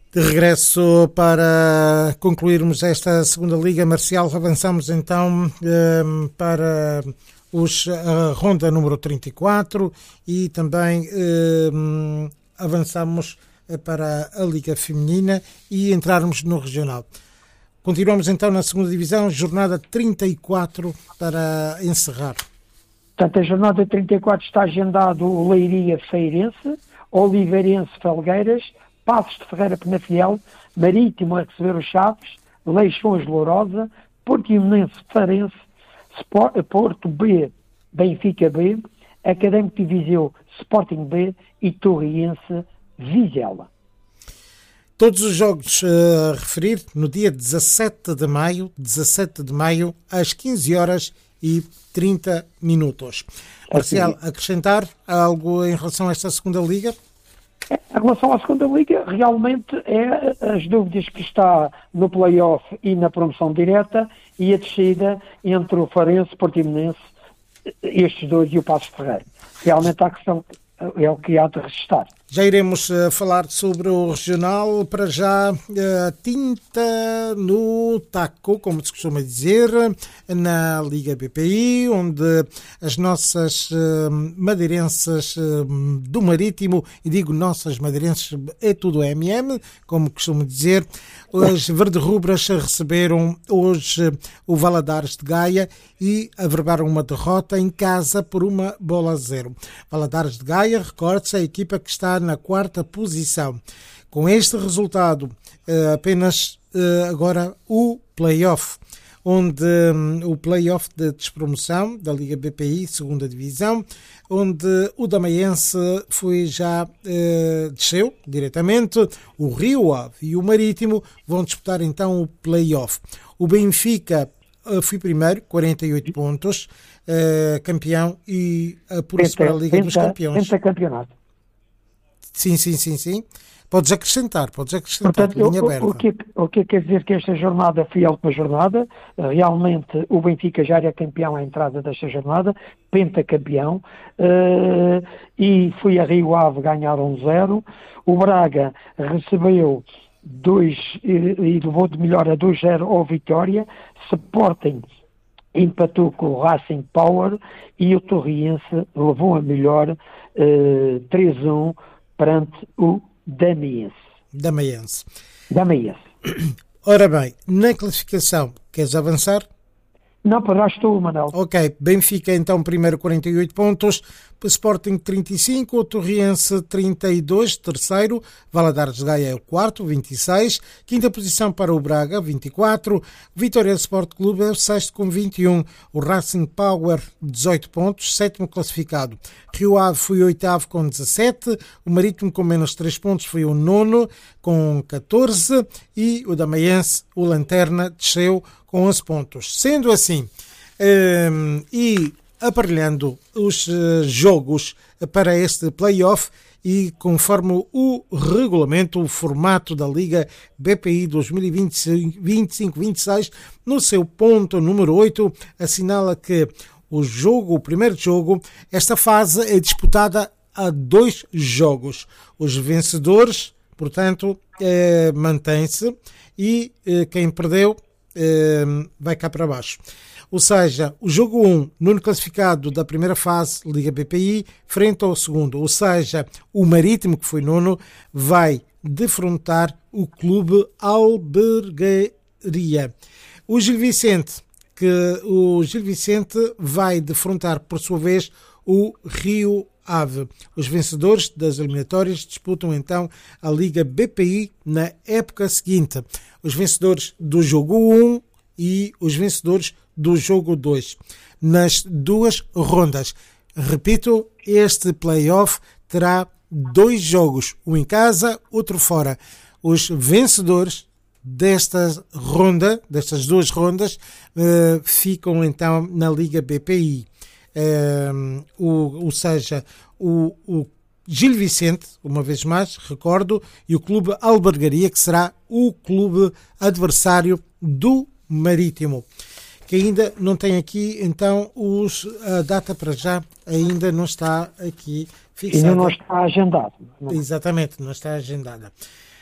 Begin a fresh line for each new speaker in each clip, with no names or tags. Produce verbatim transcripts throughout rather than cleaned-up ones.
De regresso para concluirmos esta segunda Liga Marcial, avançamos então um, para os, a ronda número trinta e quatro e também um, avançamos para a Liga Feminina e entrarmos no regional. Continuamos então na segunda divisão, jornada trinta e quatro para encerrar.
Portanto, a jornada trinta e quatro está agendado o Leiria Feirense, Oliveirense Felgueiras, Passos de Ferreira Penafiel, Marítimo a receber os Chaves, Leixões Lourosa, Portimonense Farense, Porto B, Benfica B, Académico de Viseu Sporting B e Torriense Vizela.
Todos os jogos a referir no dia dezassete de maio, dezassete de maio, às quinze horas e trinta minutos. Marcial, acrescentar algo em relação a esta segunda liga?
Em relação à segunda liga, realmente é as dúvidas que está no play-off e na promoção direta e a descida entre o Farense, Portimonense, estes dois e o Passos de Ferreira. Realmente a questão é o que há de restar.
Já iremos uh, falar sobre o regional, para já uh, tinta no taco, como se costuma dizer, na Liga B P I, onde as nossas uh, madeirenses uh, do Marítimo, e digo nossas madeirenses, é tudo M M, como costumo dizer, as verde-rubras receberam hoje o Valadares de Gaia e averbaram uma derrota em casa por uma bola a zero. Valadares de Gaia, recorde-se, a equipa que está na quarta posição. Com este resultado, apenas agora o play-off, onde o play-off de despromoção da Liga B P I, segunda divisão, onde o Damaiense foi já eh, desceu diretamente, o Rio Ave e o Marítimo vão disputar então o play-off. O Benfica eh, foi primeiro, quarenta e oito pontos, eh, campeão e apura-se para a Liga
penta,
dos Campeões.
Pentacampeonato.
Sim, sim, sim, sim. Podes acrescentar, podes acrescentar.
Portanto, o, o, que, o que quer dizer que esta jornada foi a última jornada? Realmente o Benfica já era campeão à entrada desta jornada, pentacampeão, uh, e foi a Rio Ave ganhar um zero. O Braga recebeu dois e, e levou de melhor a dois zero ao Vitória. Sporting empatou com o Racing Power e o Torriense levou a melhor uh, três a um perante o Damaiense.
Damaiense.
Damaiense.
Ora bem, na classificação, queres avançar?
Não, para já estou, Manuel.
Ok, Benfica então primeiro quarenta e oito pontos, Sporting trinta e cinco, o Torriense trinta e dois, terceiro, Valadares de Gaia é o quarto, vinte e seis, quinta posição para o Braga, vinte e quatro, Vitória Sport Clube é o sexto com vinte e um, o Racing Power dezoito pontos, sétimo classificado, Rio Ave foi o oitavo com dezassete, o Marítimo com menos três pontos foi o nono com catorze e o Damaiense, o Lanterna, desceu com onze pontos. Sendo assim, um, e aparelhando os uh, jogos para este play-off e conforme o regulamento, o formato da Liga B P I dois mil e vinte e cinco vinte e seis, no seu ponto número oito, assinala que o jogo, o primeiro jogo, esta fase é disputada a dois jogos. Os vencedores, portanto, eh, mantém-se e eh, quem perdeu eh, vai cá para baixo. Ou seja, o jogo um, nono classificado da primeira fase, Liga B P I, frente ao segundo. Ou seja, o Marítimo, que foi nono, vai defrontar o Clube Albergaria. O Gil Vicente, que o Gil Vicente vai defrontar, por sua vez, o Rio Ave. Os vencedores das eliminatórias disputam então a Liga B P I na época seguinte. Os vencedores do jogo um e os vencedores do jogo dois. Nas duas rondas. Repito, este play-off terá dois jogos, um em casa, outro fora. Os vencedores desta ronda, destas duas rondas, uh, ficam então na Liga B P I. Uh, o, ou seja, o, o Gil Vicente, uma vez mais, recordo, e o Clube Albergaria, que será o clube adversário do Marítimo, que ainda não tem aqui, então, os, a data para já ainda não está aqui fixada.
Ainda não está agendado. Não.
Exatamente, não está agendada.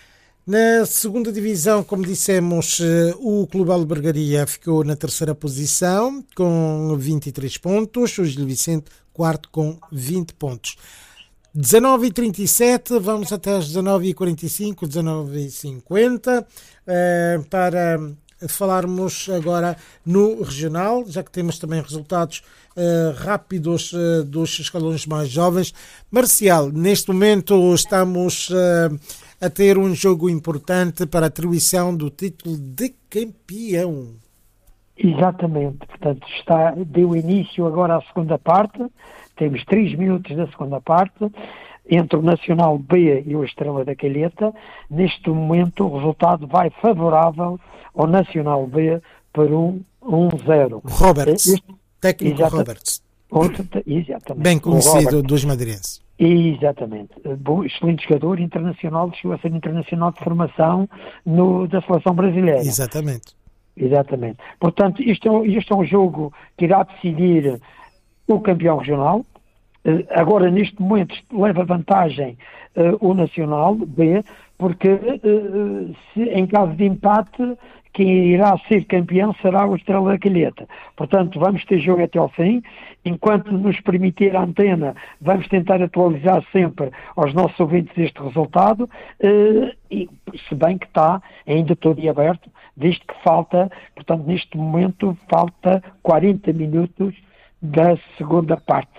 Na segunda divisão, como dissemos, o Clube Albergaria ficou na terceira posição com vinte e três pontos, o Gil Vicente quarto com vinte pontos. dezanove e trinta e sete, vamos até às dezanove e quarenta e cinco, dezanove e cinquenta, eh, para falarmos agora no regional, já que temos também resultados eh, rápidos eh, dos escalões mais jovens. Marcial, neste momento estamos eh, a ter um jogo importante para a atribuição do título de campeão.
Exatamente, portanto está, deu início agora à segunda parte, temos três minutos da segunda parte, entre o Nacional B e o Estrela da Calheta. Neste momento o resultado vai favorável ao Nacional B por um zero.
Roberts, este, técnico
exatamente,
Roberts.
Outro, exatamente.
Bem conhecido dos madeirenses.
Exatamente. Bom, excelente jogador internacional, chegou a ser internacional de formação no, da seleção brasileira.
Exatamente.
Exatamente. Portanto, isto é, isto é um jogo que irá decidir o campeão regional. Uh, agora, neste momento, leva vantagem uh, o Nacional B, porque uh, se, em caso de empate, quem irá ser campeão será o Estrela da Calheta. Portanto, vamos ter jogo até ao fim. Enquanto nos permitir a antena, vamos tentar atualizar sempre aos nossos ouvintes este resultado, uh, e, se bem que está ainda todo e aberto, visto que falta, portanto, neste momento, falta quarenta minutos da segunda parte.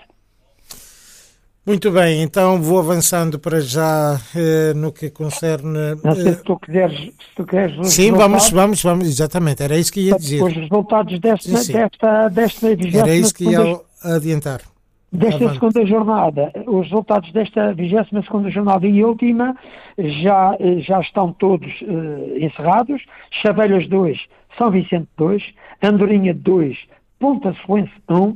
Muito bem, então vou avançando para já eh, no que concerne...
Não sei se tu quiseres... Se tu queres
sim, vamos, vamos, vamos, exatamente, era isso que ia dizer.
Os resultados desta, sim, sim. desta, desta vigésima
era isso que ia
segunda,
adiantar.
Desta
Avante.
segunda jornada, os resultados desta vigésima segunda jornada e última já, já estão todos uh, encerrados. Chavelhas dois, São Vicente dois, Andorinha dois, Ponta Soense um,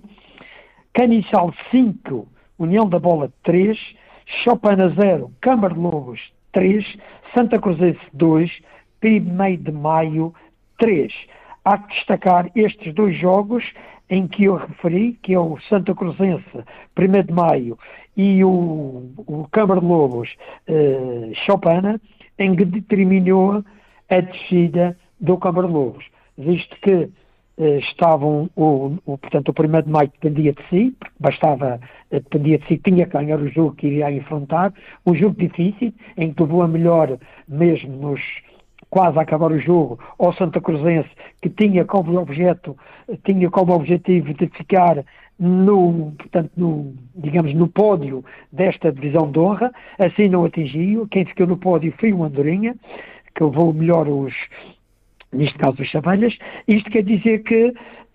Caniçal cinco, União da Bola três, Chopana zero, Câmara de Lobos três, Santa Cruzense dois, primeiro de Maio três. Há que destacar estes dois jogos em que eu referi, que é o Santa Cruzense primeiro de Maio e o, o Câmara de Lobos eh, Chopana, em que determinou a descida do Câmara de Lobos, visto que Uh, estavam, o, o, portanto, o primeiro de maio dependia de si, porque bastava, uh, dependia de si, tinha que ganhar o jogo que iria enfrentar, um jogo difícil, em que levou a melhor mesmo nos, quase a acabar o jogo, ao Santa Cruzense, que tinha como objeto, tinha como objetivo de ficar no, portanto, no, digamos, no pódio desta divisão de honra, assim não atingiu, quem ficou no pódio foi o Andorinha, que levou melhor os neste caso os Chavelhas. Isto quer dizer que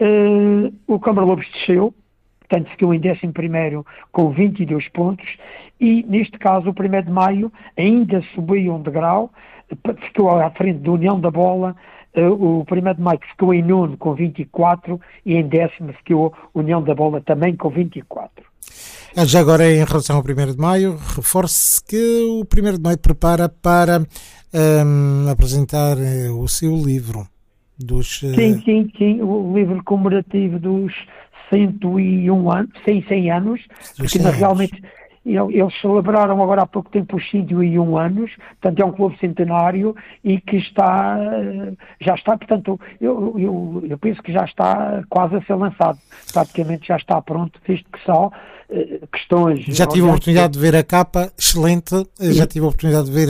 uh, o Câmara Lobos desceu, portanto ficou em décimo primeiro com vinte e dois pontos, e neste caso o primeiro de Maio ainda subiu um degrau, ficou à frente da União da Bola, uh, o primeiro de Maio ficou em nono com vinte e quatro, e em décimo ficou União da Bola também com vinte e quatro.
Já agora, em relação ao primeiro de Maio, reforce que o primeiro de Maio prepara para um, apresentar uh, o seu livro dos... Uh...
Sim, sim, sim, o livro comemorativo dos cento e um anos, cem, cem anos, porque na, realmente eles celebraram agora há pouco tempo os cento e um anos, portanto é um clube centenário e que está, já está, portanto, eu, eu, eu penso que já está quase a ser lançado, praticamente já está pronto, visto que só questões...
Já tive a oportunidade de ver a capa, excelente, já tive a oportunidade de ver